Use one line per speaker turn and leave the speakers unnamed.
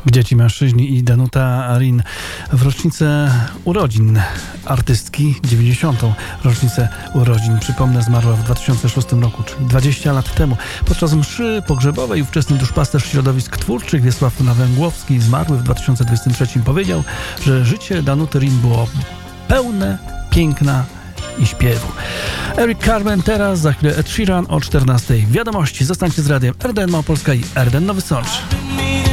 Gdzie ci mężczyźni i Danuta Rin w rocznicę urodzin artystki, 90. rocznicę urodzin. Przypomnę, zmarła w 2006 roku, czyli 20 lat temu. Podczas mszy pogrzebowej ówczesny duszpasterz środowisk twórczych Wiesław Nawęgłowski, zmarły w 2023, powiedział, że życie Danuty Rin było pełne piękna i śpiewu. Eric Carmen teraz, za chwilę Ed Sheeran o 14:00. Wiadomości, zostańcie z radiem RDN Małopolska i RDN Nowy Sącz.